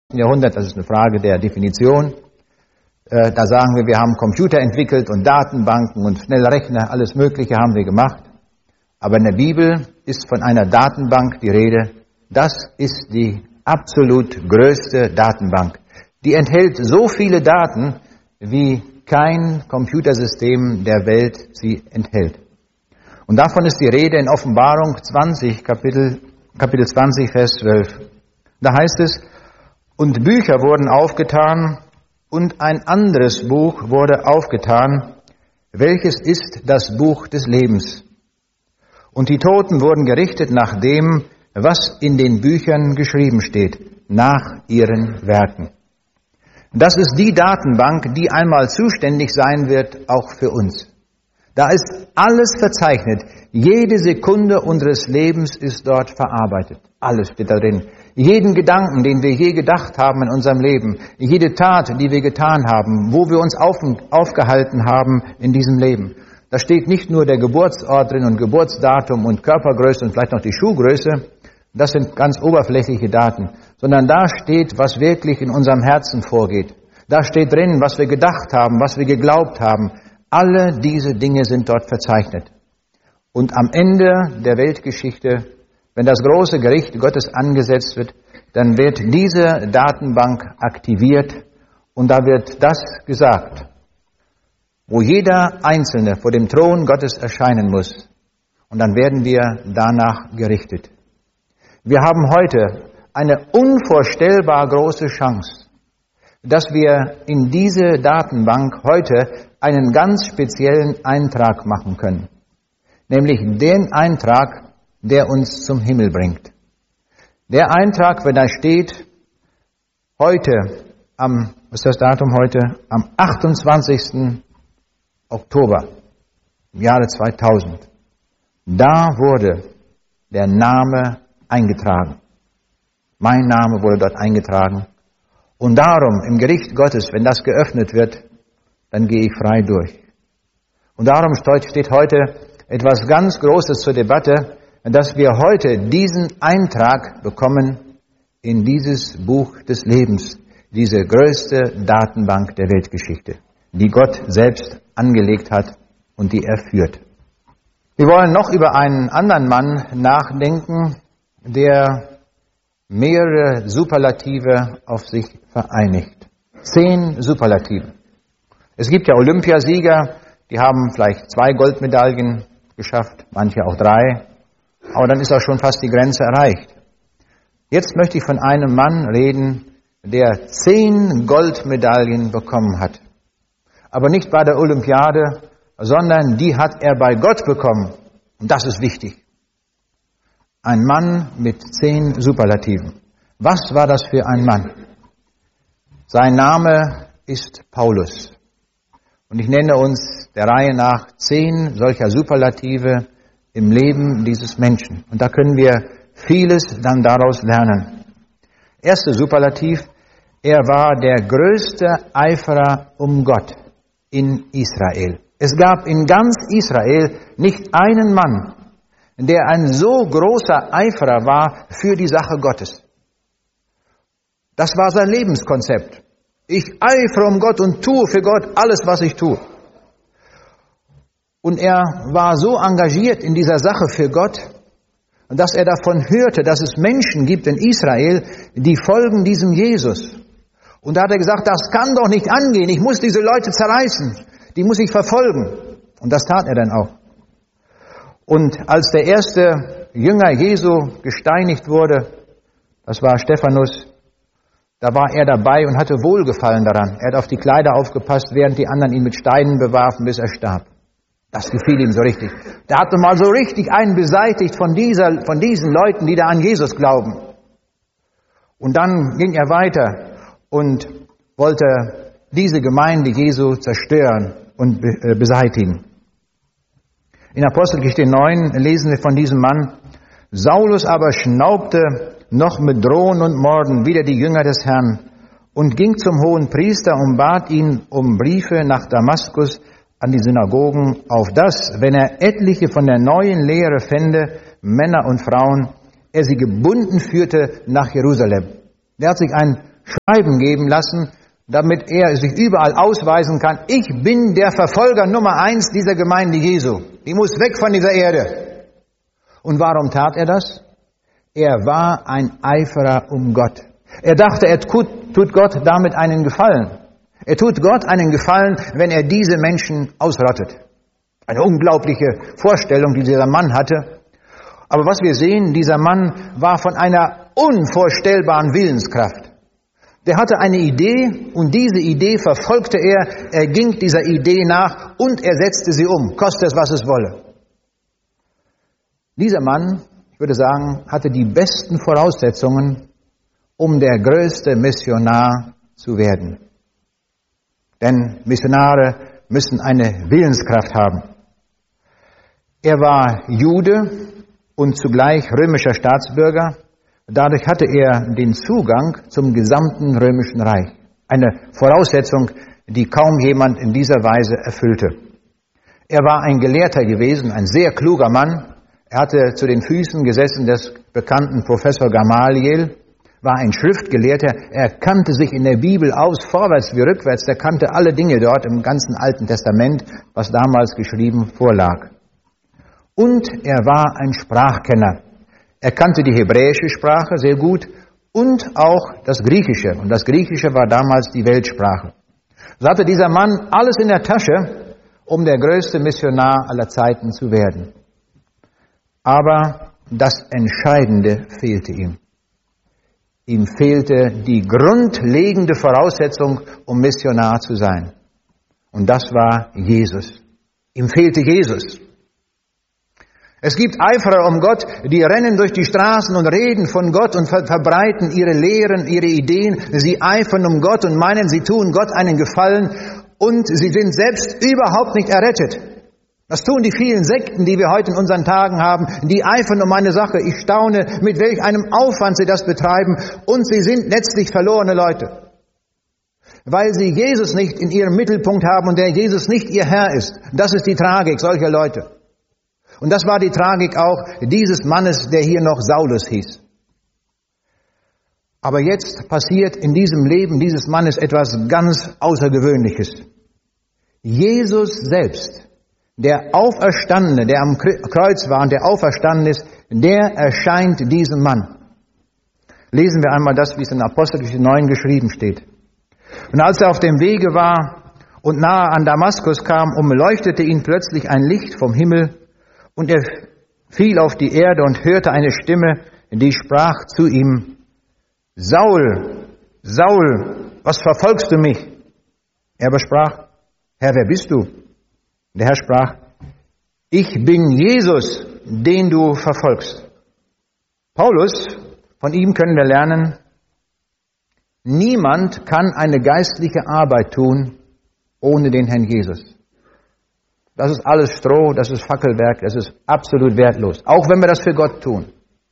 Jahrhundert, das ist eine Frage der Definition. Da sagen wir haben Computer entwickelt und Datenbanken und schnelle Rechner, alles Mögliche haben wir gemacht. Aber in der Bibel ist von einer Datenbank die Rede. Das ist die absolut größte Datenbank. Die enthält so viele Daten, wie kein Computersystem der Welt sie enthält. Und davon ist die Rede in Offenbarung 20, Kapitel 20, Vers 12. Da heißt es, und Bücher wurden aufgetan, und ein anderes Buch wurde aufgetan, welches ist das Buch des Lebens. Und die Toten wurden gerichtet nach dem, was in den Büchern geschrieben steht, nach ihren Werken. Das ist die Datenbank, die einmal zuständig sein wird, auch für uns. Da ist alles verzeichnet. Jede Sekunde unseres Lebens ist dort verarbeitet. Alles steht da drin. Jeden Gedanken, den wir je gedacht haben in unserem Leben, jede Tat, die wir getan haben, wo wir uns aufgehalten haben in diesem Leben. Da steht nicht nur der Geburtsort drin und Geburtsdatum und Körpergröße und vielleicht noch die Schuhgröße. Das sind ganz oberflächliche Daten. Sondern da steht, was wirklich in unserem Herzen vorgeht. Da steht drin, was wir gedacht haben, was wir geglaubt haben. Alle diese Dinge sind dort verzeichnet. Und am Ende der Weltgeschichte, wenn das große Gericht Gottes angesetzt wird, dann wird diese Datenbank aktiviert und da wird das gesagt, wo jeder Einzelne vor dem Thron Gottes erscheinen muss. Und dann werden wir danach gerichtet. Wir haben heute eine unvorstellbar große Chance, dass wir in diese Datenbank heute einen ganz speziellen Eintrag machen können. Nämlich den Eintrag, der uns zum Himmel bringt. Der Eintrag, wenn da steht, heute, was ist das Datum heute? Am 28. Oktober im Jahre 2000. Da wurde der Name eingetragen. Mein Name wurde dort eingetragen. Und darum, im Gericht Gottes, wenn das geöffnet wird, dann gehe ich frei durch. Und darum steht heute etwas ganz Großes zur Debatte, dass wir heute diesen Eintrag bekommen in dieses Buch des Lebens, diese größte Datenbank der Weltgeschichte, die Gott selbst angelegt hat und die er führt. Wir wollen noch über einen anderen Mann nachdenken, der mehrere Superlative auf sich vereinigt. 10 Superlative. Es gibt ja Olympiasieger, die haben vielleicht 2 Goldmedaillen geschafft, manche auch 3, aber dann ist auch schon fast die Grenze erreicht. Jetzt möchte ich von einem Mann reden, der 10 Goldmedaillen bekommen hat. Aber nicht bei der Olympiade, sondern die hat er bei Gott bekommen. Und das ist wichtig. Ein Mann mit 10 Superlativen. Was war das für ein Mann? Sein Name ist Paulus. Und ich nenne uns der Reihe nach 10 solcher Superlative im Leben dieses Menschen. Und da können wir vieles dann daraus lernen. Erster Superlativ, er war der größte Eiferer um Gott in Israel. Es gab in ganz Israel nicht einen Mann, der ein so großer Eiferer war für die Sache Gottes. Das war sein Lebenskonzept. Ich eifere um Gott und tue für Gott alles, was ich tue. Und er war so engagiert in dieser Sache für Gott, dass er davon hörte, dass es Menschen gibt in Israel, die folgen diesem Jesus. Und da hat er gesagt, das kann doch nicht angehen, ich muss diese Leute zerreißen, die muss ich verfolgen. Und das tat er dann auch. Und als der erste Jünger Jesu gesteinigt wurde, das war Stephanus, da war er dabei und hatte Wohlgefallen daran. Er hat auf die Kleider aufgepasst, während die anderen ihn mit Steinen bewarfen, bis er starb. Das gefiel ihm so richtig. Der hatte mal so richtig einen beseitigt von diesen Leuten, die da an Jesus glauben. Und dann ging er weiter und wollte diese Gemeinde Jesu zerstören und beseitigen. In Apostelgeschichte 9 lesen wir von diesem Mann: Saulus aber schnaubte noch mit Drohen und Morden wider die Jünger des Herrn und ging zum hohen Priester und bat ihn um Briefe nach Damaskus an die Synagogen, auf das, wenn er etliche von der neuen Lehre fände, Männer und Frauen, er sie gebunden führte nach Jerusalem. Er hat sich ein Schreiben geben lassen, damit er sich überall ausweisen kann. Ich bin der Verfolger Nummer 1 dieser Gemeinde Jesu. Die muss weg von dieser Erde. Und warum tat er das? Er war ein Eiferer um Gott. Er dachte, er tut Gott damit einen Gefallen. Er tut Gott einen Gefallen, wenn er diese Menschen ausrottet. Eine unglaubliche Vorstellung, die dieser Mann hatte. Aber was wir sehen, dieser Mann war von einer unvorstellbaren Willenskraft. Der hatte eine Idee und diese Idee verfolgte er. Er ging dieser Idee nach und er setzte sie um, koste es, was es wolle. Dieser Mann, ich würde sagen, hatte die besten Voraussetzungen, um der größte Missionar zu werden. Denn Missionare müssen eine Willenskraft haben. Er war Jude und zugleich römischer Staatsbürger. Dadurch hatte er den Zugang zum gesamten römischen Reich. Eine Voraussetzung, die kaum jemand in dieser Weise erfüllte. Er war ein Gelehrter gewesen, ein sehr kluger Mann. Er hatte zu den Füßen gesessen des bekannten Professor Gamaliel, war ein Schriftgelehrter. Er kannte sich in der Bibel aus, vorwärts wie rückwärts. Er kannte alle Dinge dort im ganzen Alten Testament, was damals geschrieben vorlag. Und er war ein Sprachkenner. Er kannte die hebräische Sprache sehr gut und auch das Griechische. Und das Griechische war damals die Weltsprache. So hatte dieser Mann alles in der Tasche, um der größte Missionar aller Zeiten zu werden. Aber das Entscheidende fehlte ihm. Ihm fehlte die grundlegende Voraussetzung, um Missionar zu sein. Und das war Jesus. Ihm fehlte Jesus. Es gibt Eiferer um Gott, die rennen durch die Straßen und reden von Gott und verbreiten ihre Lehren, ihre Ideen. Sie eifern um Gott und meinen, sie tun Gott einen Gefallen und sie sind selbst überhaupt nicht errettet. Das tun die vielen Sekten, die wir heute in unseren Tagen haben. Die eifern um eine Sache. Ich staune, mit welch einem Aufwand sie das betreiben. Und sie sind letztlich verlorene Leute. Weil sie Jesus nicht in ihrem Mittelpunkt haben und der Jesus nicht ihr Herr ist. Das ist die Tragik solcher Leute. Und das war die Tragik auch dieses Mannes, der hier noch Saulus hieß. Aber jetzt passiert in diesem Leben dieses Mannes etwas ganz Außergewöhnliches. Jesus selbst, der Auferstandene, der am Kreuz war und der auferstanden ist, der erscheint diesem Mann. Lesen wir einmal das, wie es in Apostelgeschichte 9 geschrieben steht. Und als er auf dem Wege war und nahe an Damaskus kam, umleuchtete ihn plötzlich ein Licht vom Himmel und er fiel auf die Erde und hörte eine Stimme, die sprach zu ihm: Saul, Saul, was verfolgst du mich? Er aber sprach: Herr, wer bist du? Der Herr sprach: Ich bin Jesus, den du verfolgst. Paulus, von ihm können wir lernen, niemand kann eine geistliche Arbeit tun ohne den Herrn Jesus. Das ist alles Stroh, das ist Fackelwerk, das ist absolut wertlos. Auch wenn wir das für Gott tun.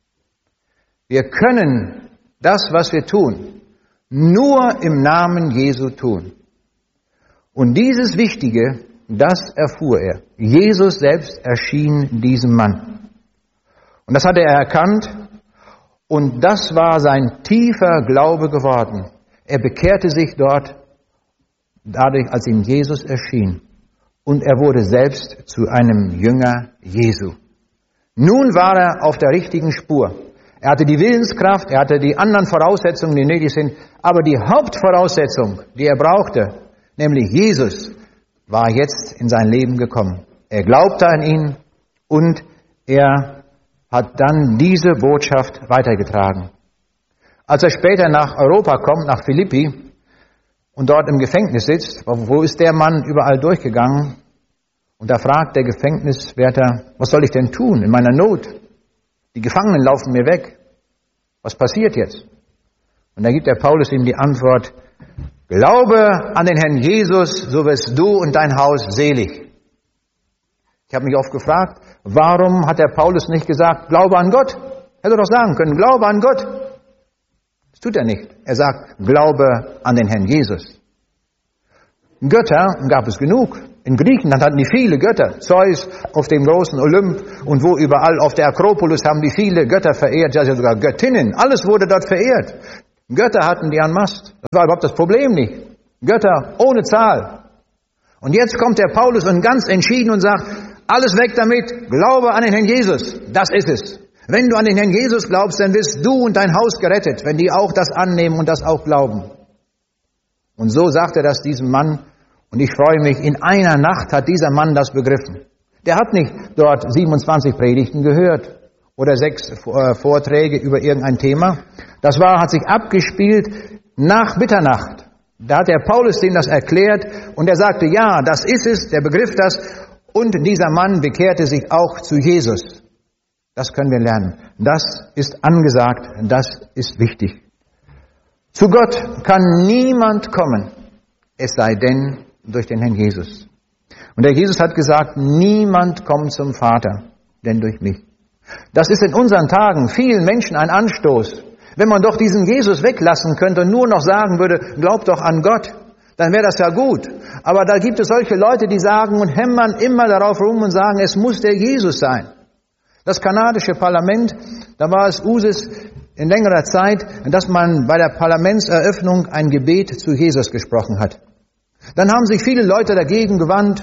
Wir können das, was wir tun, nur im Namen Jesu tun. Und dieses Wichtige, das erfuhr er. Jesus selbst erschien diesem Mann. Und das hatte er erkannt und das war sein tiefer Glaube geworden. Er bekehrte sich dort, dadurch, als ihm Jesus erschien. Und er wurde selbst zu einem Jünger Jesu. Nun war er auf der richtigen Spur. Er hatte die Willenskraft, er hatte die anderen Voraussetzungen, die nötig sind. Aber die Hauptvoraussetzung, die er brauchte, nämlich Jesus, war jetzt in sein Leben gekommen. Er glaubte an ihn und er hat dann diese Botschaft weitergetragen. Als er später nach Europa kommt, nach Philippi, und dort im Gefängnis sitzt, wo ist der Mann überall durchgegangen? Und da fragt der Gefängniswärter: Was soll ich denn tun in meiner Not? Die Gefangenen laufen mir weg. Was passiert jetzt? Und da gibt der Paulus ihm die Antwort: Glaube an den Herrn Jesus, so wirst du und dein Haus selig. Ich habe mich oft gefragt, warum hat der Paulus nicht gesagt, Glaube an Gott? Hätte doch sagen können, Glaube an Gott. Das tut er nicht. Er sagt, Glaube an den Herrn Jesus. Götter gab es genug. In Griechenland hatten die viele Götter. Zeus auf dem großen Olymp und wo überall auf der Akropolis haben die viele Götter verehrt, ja sogar Göttinnen. Alles wurde dort verehrt. Götter hatten die en masse. Das war überhaupt das Problem nicht. Götter ohne Zahl. Und jetzt kommt der Paulus und ganz entschieden und sagt, alles weg damit, glaube an den Herrn Jesus. Das ist es. Wenn du an den Herrn Jesus glaubst, dann wirst du und dein Haus gerettet, wenn die auch das annehmen und das auch glauben. Und so sagt er das diesem Mann. Und ich freue mich, in einer Nacht hat dieser Mann das begriffen. Der hat nicht dort 27 Predigten gehört oder 6 Vorträge über irgendein Thema. Das hat sich abgespielt nach Mitternacht. Da hat der Paulus dem das erklärt und er sagte, ja, das ist es, der begriff das. Und dieser Mann bekehrte sich auch zu Jesus. Das können wir lernen. Das ist angesagt, das ist wichtig. Zu Gott kann niemand kommen, es sei denn durch den Herrn Jesus. Und der Jesus hat gesagt, niemand kommt zum Vater, denn durch mich. Das ist in unseren Tagen vielen Menschen ein Anstoß. Wenn man doch diesen Jesus weglassen könnte und nur noch sagen würde, glaub doch an Gott, dann wäre das ja gut. Aber da gibt es solche Leute, die sagen und hämmern immer darauf rum und sagen, es muss der Jesus sein. Das kanadische Parlament, da war es Usus in längerer Zeit, dass man bei der Parlamentseröffnung ein Gebet zu Jesus gesprochen hat. Dann haben sich viele Leute dagegen gewandt,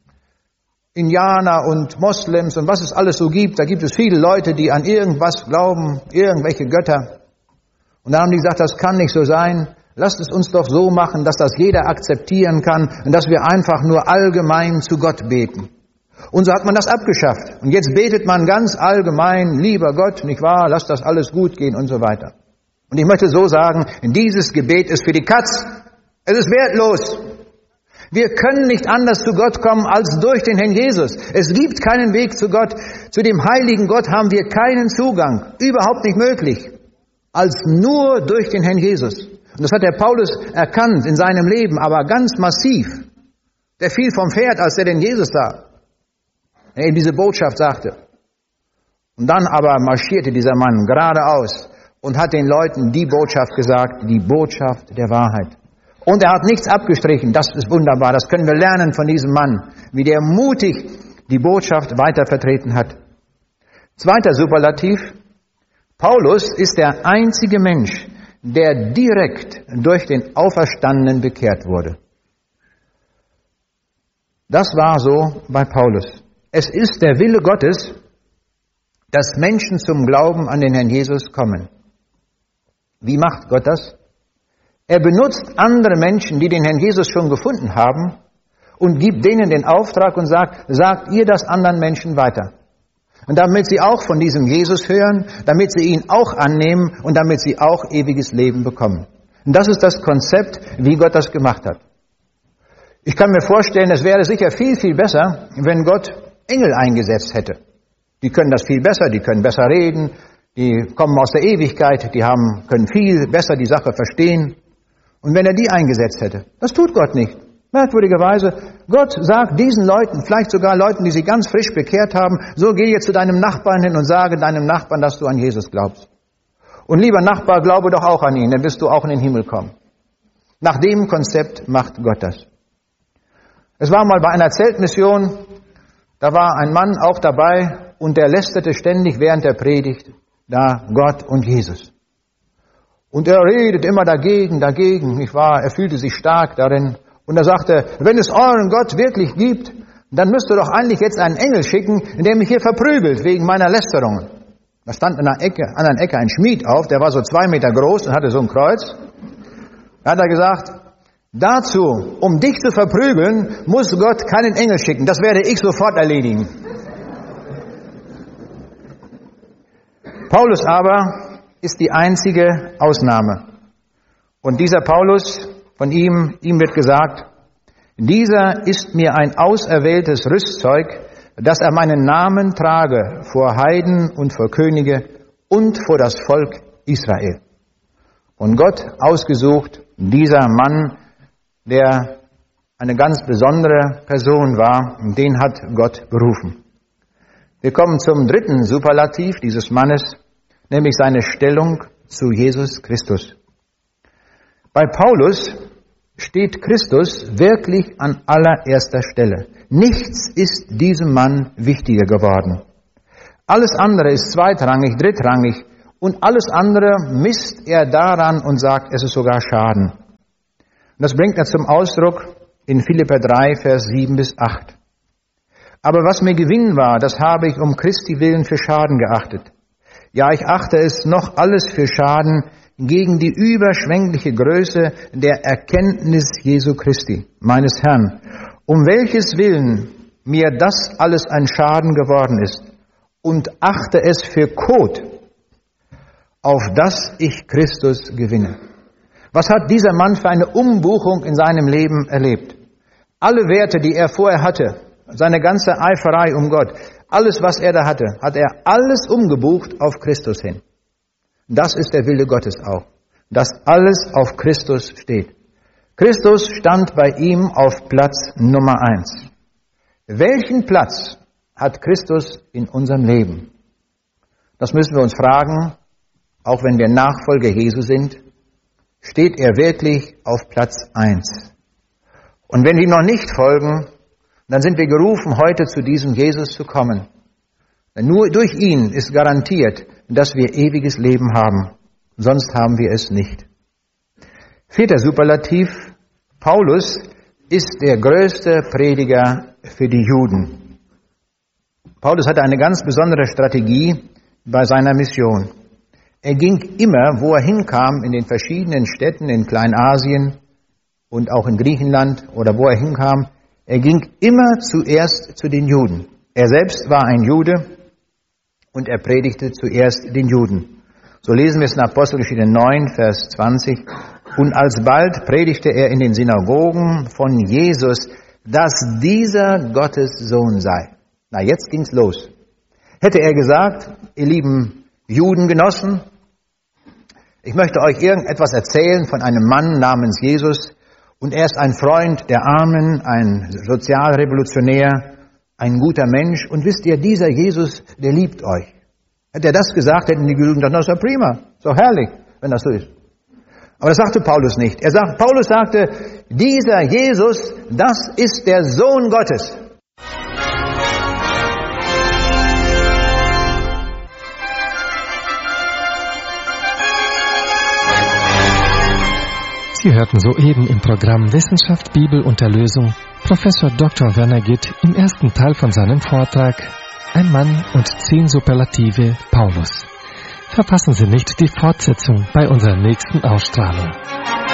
Indianer und Moslems und was es alles so gibt. Da gibt es viele Leute, die an irgendwas glauben, irgendwelche Götter. Und dann haben die gesagt, das kann nicht so sein. Lasst es uns doch so machen, dass das jeder akzeptieren kann und dass wir einfach nur allgemein zu Gott beten. Und so hat man das abgeschafft. Und jetzt betet man ganz allgemein, lieber Gott, nicht wahr, lass das alles gut gehen und so weiter. Und ich möchte so sagen, dieses Gebet ist für die Katz. Es ist wertlos. Wir können nicht anders zu Gott kommen als durch den Herrn Jesus. Es gibt keinen Weg zu Gott. Zu dem heiligen Gott haben wir keinen Zugang. Überhaupt nicht möglich. Als nur durch den Herrn Jesus. Und das hat der Paulus erkannt in seinem Leben, aber ganz massiv. Der fiel vom Pferd, als er den Jesus sah. Er ihm diese Botschaft sagte. Und dann aber marschierte dieser Mann geradeaus und hat den Leuten die Botschaft gesagt, die Botschaft der Wahrheit. Und er hat nichts abgestrichen. Das ist wunderbar. Das können wir lernen von diesem Mann, wie der mutig die Botschaft weiter vertreten hat. Zweiter Superlativ. Paulus ist der einzige Mensch, der direkt durch den Auferstandenen bekehrt wurde. Das war so bei Paulus. Es ist der Wille Gottes, dass Menschen zum Glauben an den Herrn Jesus kommen. Wie macht Gott das? Er benutzt andere Menschen, die den Herrn Jesus schon gefunden haben, und gibt denen den Auftrag und sagt ihr das anderen Menschen weiter. Und damit sie auch von diesem Jesus hören, damit sie ihn auch annehmen und damit sie auch ewiges Leben bekommen. Und das ist das Konzept, wie Gott das gemacht hat. Ich kann mir vorstellen, es wäre sicher viel, viel besser, wenn Gott Engel eingesetzt hätte. Die können das viel besser, die können besser reden, die kommen aus der Ewigkeit, können viel besser die Sache verstehen. Und wenn er die eingesetzt hätte, das tut Gott nicht. Merkwürdigerweise, Gott sagt diesen Leuten, vielleicht sogar Leuten, die sie ganz frisch bekehrt haben, so geh jetzt zu deinem Nachbarn hin und sage deinem Nachbarn, dass du an Jesus glaubst. Und lieber Nachbar, glaube doch auch an ihn, dann wirst du auch in den Himmel kommen. Nach dem Konzept macht Gott das. Es war mal bei einer Zeltmission, da war ein Mann auch dabei und der lästerte ständig während der Predigt, da Gott und Jesus. Und er redet immer dagegen, nicht wahr? Er fühlte sich stark darin. Und er sagte, wenn es euren Gott wirklich gibt, dann müsst ihr doch eigentlich jetzt einen Engel schicken, der mich hier verprügelt wegen meiner Lästerungen. Da stand an der anderen Ecke ein Schmied auf, der war so 2 Meter groß und hatte so ein Kreuz. Da hat er gesagt, dazu, um dich zu verprügeln, muss Gott keinen Engel schicken. Das werde ich sofort erledigen. Paulus aber ist die einzige Ausnahme. Und dieser Paulus, von ihm wird gesagt, dieser ist mir ein auserwähltes Rüstzeug, dass er meinen Namen trage vor Heiden und vor Könige und vor das Volk Israel. Von Gott ausgesucht, dieser Mann, der eine ganz besondere Person war, den hat Gott berufen. Wir kommen zum dritten Superlativ dieses Mannes, nämlich seine Stellung zu Jesus Christus. Bei Paulus steht Christus wirklich an allererster Stelle. Nichts ist diesem Mann wichtiger geworden. Alles andere ist zweitrangig, drittrangig und alles andere misst er daran und sagt, es ist sogar Schaden. Und das bringt er zum Ausdruck in Philipper 3, Vers 7 bis 8. Aber was mir Gewinn war, das habe ich um Christi willen für Schaden geachtet. Ja, ich achte es noch alles für Schaden gegen die überschwängliche Größe der Erkenntnis Jesu Christi, meines Herrn, um welches Willen mir das alles ein Schaden geworden ist, und achte es für Kot, auf dass ich Christus gewinne. Was hat dieser Mann für eine Umbuchung in seinem Leben erlebt? Alle Werte, die er vorher hatte, seine ganze Eiferei um Gott, alles, was er da hatte, hat er alles umgebucht auf Christus hin. Das ist der Wille Gottes auch, dass alles auf Christus steht. Christus stand bei ihm auf Platz Nummer 1. Welchen Platz hat Christus in unserem Leben? Das müssen wir uns fragen, auch wenn wir Nachfolger Jesu sind. Steht er wirklich auf Platz 1? Und wenn wir ihm noch nicht folgen, dann sind wir gerufen, heute zu diesem Jesus zu kommen. Denn nur durch ihn ist garantiert, dass wir ewiges Leben haben. Sonst haben wir es nicht. Vierter Superlativ. Paulus ist der größte Prediger für die Juden. Paulus hatte eine ganz besondere Strategie bei seiner Mission. Er ging immer, wo er hinkam, in den verschiedenen Städten in Kleinasien und auch in Griechenland oder wo er hinkam, er ging immer zuerst zu den Juden. Er selbst war ein Jude und er predigte zuerst den Juden. So lesen wir es in Apostelgeschichte 9, Vers 20. Und alsbald predigte er in den Synagogen von Jesus, dass dieser Gottes Sohn sei. Na, jetzt ging's los. Hätte er gesagt, ihr lieben Judengenossen, ich möchte euch irgendetwas erzählen von einem Mann namens Jesus, und er ist ein Freund der Armen, ein Sozialrevolutionär, ein guter Mensch. Und wisst ihr, dieser Jesus, der liebt euch. Hätte er das gesagt, hätten die Juden gesagt, das ist ja prima, so herrlich, wenn das so ist. Aber das sagte Paulus nicht. Paulus sagte, dieser Jesus, das ist der Sohn Gottes. Sie hörten soeben im Programm Wissenschaft, Bibel und Erlösung Professor Dr. Werner Gitt im ersten Teil von seinem Vortrag Ein Mann und 10 Superlative Paulus. Verpassen Sie nicht die Fortsetzung bei unserer nächsten Ausstrahlung.